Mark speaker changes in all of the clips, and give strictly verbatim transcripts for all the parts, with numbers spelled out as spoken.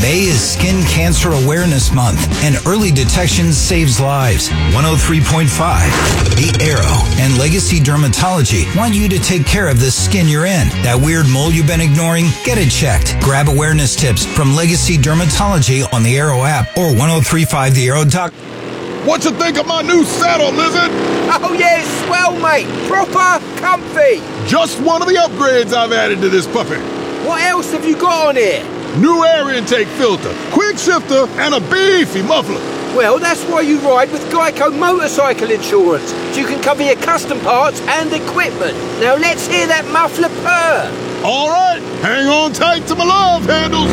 Speaker 1: May is Skin Cancer Awareness Month, and early detection saves lives. one oh three point five, The Arrow, and Legacy Dermatology want you to take care of the skin you're in. That weird mole you've been ignoring? Get it checked. Grab awareness tips from Legacy Dermatology on the Arrow app or ten thirty-five the arrow dot com.
Speaker 2: What you think of my new saddle, Lizard?
Speaker 3: Oh yeah, it's swell, mate. Proper comfy.
Speaker 2: Just one of the upgrades I've added to this puppy.
Speaker 3: What else have you got on here?
Speaker 2: New air intake filter, quick shifter, and a beefy muffler.
Speaker 3: Well, that's why you ride with Geico Motorcycle Insurance. So you can cover your custom parts and equipment. Now let's hear that muffler purr.
Speaker 2: All right, hang on tight to my love handles.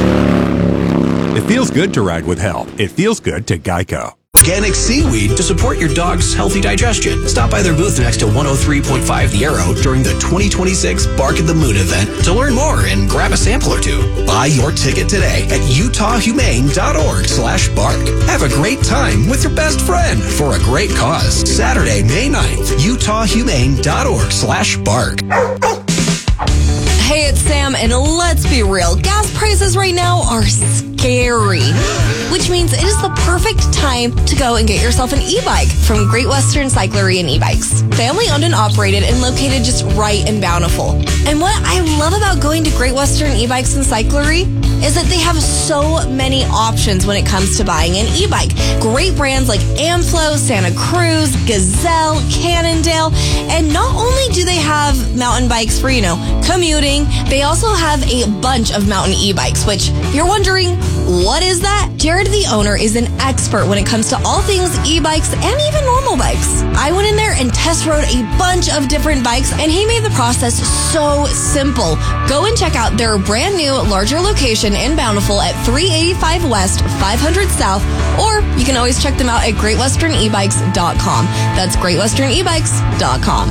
Speaker 4: It feels good to ride with help. It feels good to Geico.
Speaker 5: Organic seaweed to support your dog's healthy digestion. Stop by their booth next to one oh three point five The Arrow during the twenty twenty-six Bark at the Moon event to learn more and grab a sample or two. Buy your ticket today at utah humane dot org slash bark. Have a great time with your best friend for a great cause. Saturday, May ninth, utah humane dot org slash bark.
Speaker 6: Hey, it's Sam, and let's be real. Gas prices right now are scary, which means it is the perfect time to go and get yourself an e-bike from Great Western Cyclery and E-Bikes. Family owned and operated and located just right in Bountiful. And what I love about going to Great Western E-Bikes and Cyclery is that they have so many options when it comes to buying an e-bike. Great brands like Amflow, Santa Cruz, Gazelle, Cannondale, and not only do they have mountain bikes for, you know, commuting, they also have a bunch of mountain e-bikes, which if you're wondering, what is that? Jared, the owner, is an expert when it comes to all things e-bikes and even normal bikes. I went in there and test rode a bunch of different bikes, and he made the process so simple. Go and check out their brand new, larger location in Bountiful at three eighty-five West, five hundred South, or you can always check them out at great western e bikes dot com. That's great western e bikes dot com.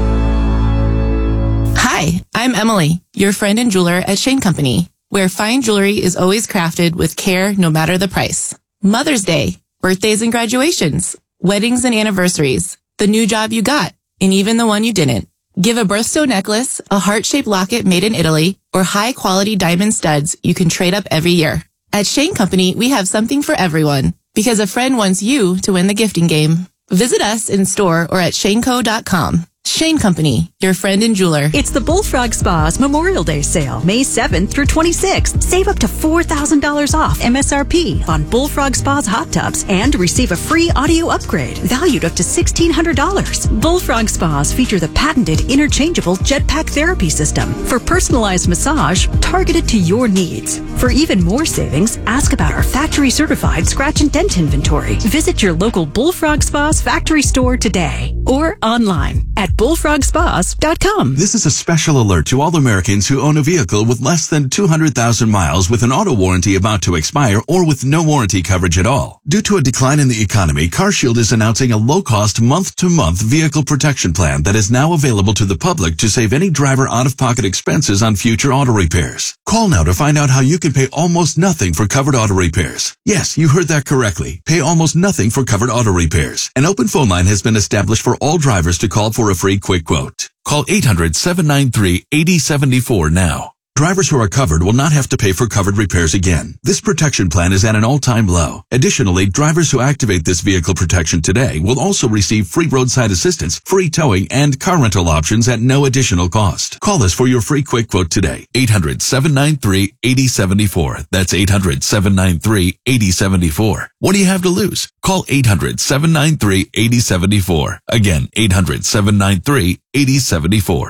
Speaker 7: Hi, I'm Emily, your friend and jeweler at Shane Company, where fine jewelry is always crafted with care no matter the price. Mother's Day, birthdays and graduations, weddings and anniversaries, the new job you got, and even the one you didn't. Give a birthstone necklace, a heart-shaped locket made in Italy, or high-quality diamond studs you can trade up every year. At Shane Company, we have something for everyone, because a friend wants you to win the gifting game. Visit us in store or at shane co dot com. Shane Company, your friend and jeweler.
Speaker 8: It's the Bullfrog Spa's Memorial Day sale, May seventh through twenty-sixth. Save up to four thousand dollars off M S R P on Bullfrog Spa's hot tubs and receive a free audio upgrade valued up to sixteen hundred dollars. Bullfrog Spas feature the patented interchangeable jetpack therapy system for personalized massage targeted to your needs. For even more savings, ask about our factory-certified scratch and dent inventory. Visit your local Bullfrog Spa's factory store today or online at bullfrog spas dot com.
Speaker 9: This is a special alert to all Americans who own a vehicle with less than two hundred thousand miles with an auto warranty about to expire or with no warranty coverage at all. Due to a decline in the economy, CarShield is announcing a low-cost month-to-month vehicle protection plan that is now available to the public to save any driver out-of-pocket expenses on future auto repairs. Call now to find out how you can pay almost nothing for covered auto repairs. Yes, you heard that correctly. Pay almost nothing for covered auto repairs. An open phone line has been established for all drivers to call for a free quick quote. Call eight hundred, seven nine three, eight zero seven four now. Drivers who are covered will not have to pay for covered repairs again. This protection plan is at an all-time low. Additionally, drivers who activate this vehicle protection today will also receive free roadside assistance, free towing, and car rental options at no additional cost. Call us for your free quick quote today. eight hundred, seven nine three, eight zero seven four. That's eight hundred, seven nine three, eight zero seven four. What do you have to lose? Call eight hundred, seven nine three, eight zero seven four. Again, eight hundred, seven nine three, eight zero seven four.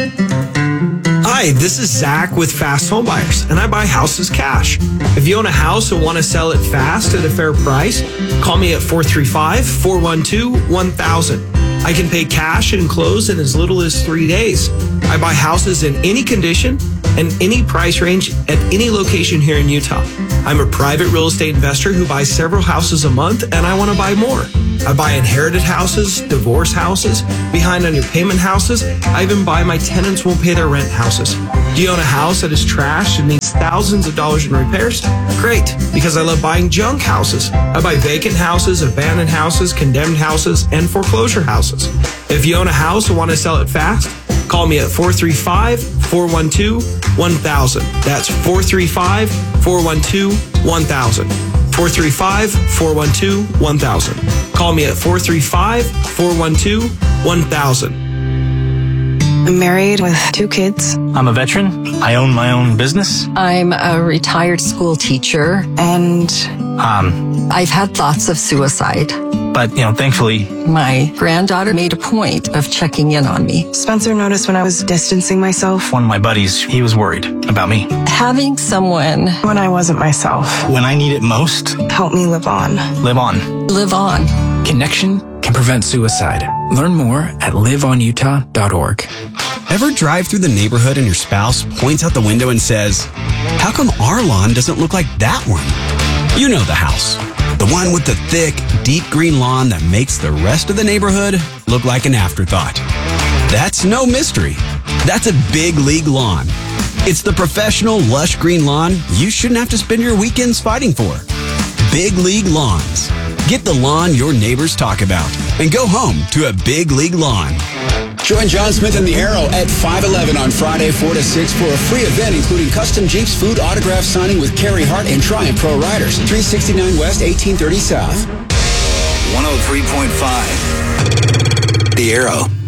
Speaker 10: Hi, this is Zach with Fast Home Buyers, and I buy houses cash. If you own a house and want to sell it fast at a fair price, call me at four three five, four one two, one thousand. I can pay cash and close in as little as three days. I buy houses in any condition and any price range at any location here in Utah. I'm a private real estate investor who buys several houses a month, and I want to buy more. I buy inherited houses, divorce houses, behind on your payment houses. I even buy my tenants won't pay their rent houses. Do you own a house that is trashed and needs thousands of dollars in repairs? Great, because I love buying junk houses. I buy vacant houses, abandoned houses, condemned houses, and foreclosure houses. If you own a house and want to sell it fast, Call me at four three five, four one two, one thousand. That's four three five, four one two, one thousand. four three five, four one two, one thousand. Call me at four three five, four one two, one thousand.
Speaker 11: I'm married with two kids.
Speaker 12: I'm a veteran. I own my own business.
Speaker 11: I'm a retired school teacher, and
Speaker 12: Um,
Speaker 11: I've had thoughts of suicide.
Speaker 12: but, you know, thankfully,
Speaker 11: My granddaughter made a point of checking in on me.
Speaker 13: Spencer noticed when I was distancing myself.
Speaker 12: one of my buddies, he was worried about me.
Speaker 11: Having someone
Speaker 13: When I wasn't myself.
Speaker 12: When I need it most,
Speaker 13: Help me live on.
Speaker 12: live on.
Speaker 11: live on.
Speaker 14: Connection can prevent suicide. Learn more at live on utah dot org.
Speaker 15: Ever drive through the neighborhood and your spouse points out the window and says, "How come our lawn doesn't look like that one?" You know the house. The one with the thick, deep green lawn that makes the rest of the neighborhood look like an afterthought. That's no mystery. That's a Big League Lawn. It's the professional, lush green lawn you shouldn't have to spend your weekends fighting for. Big League Lawns. Get the lawn your neighbors talk about and go home to a Big League Lawn.
Speaker 16: Join John Smith and the Arrow at five eleven on Friday, four to six for a free event including custom Jeeps, food, autograph signing with Carrie Hart and Triumph Pro Riders. three sixty-nine West, eighteen thirty South.
Speaker 1: one oh three point five. The Arrow.